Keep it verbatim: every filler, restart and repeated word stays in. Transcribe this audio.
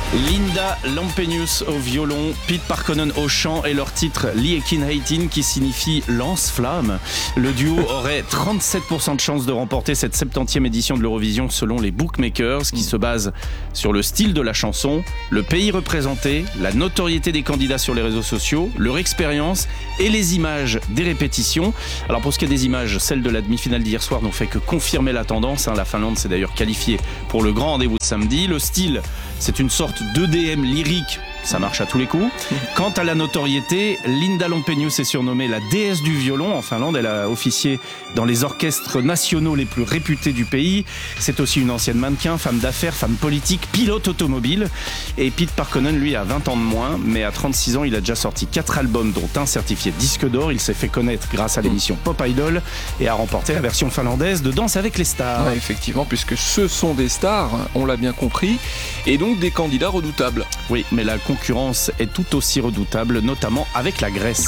Linda Lampenius au violon, Pete Parkkonen au chant et leur titre Liekin Heitin qui signifie lance-flamme. Le duo aurait trente-sept pour cent de chances de remporter cette septantième édition de l'Eurovision selon les bookmakers qui se basent sur le style de la chanson, le pays représenté, la notoriété des candidats sur les réseaux sociaux, leur expérience et les images des répétitions. Alors pour ce qui est des images, celles de la demi-finale d'hier soir n'ont fait que confirmer la tendance. La Finlande s'est d'ailleurs qualifiée pour le grand rendez-vous de samedi. Le style, c'est une sorte d'E D M lyrique, ça marche à tous les coups. Quant à la notoriété, Linda Lampenius est surnommée la déesse du violon en Finlande. Elle a officié dans les orchestres nationaux les plus réputés du pays. C'est aussi une ancienne mannequin, femme d'affaires, femme politique, pilote automobile. Et Pete Parkkonen, lui, a vingt ans de moins, mais à trente-six ans, il a déjà sorti quatre albums, dont un certifié disque d'or. Il s'est fait connaître grâce à l'émission Pop Idol et a remporté la version finlandaise de Danse avec les stars. Ouais, effectivement, puisque ce sont des stars, on l'a bien compris, et donc des candidats redoutables. Oui, mais la concurrence est tout aussi redoutable, notamment avec la Grèce.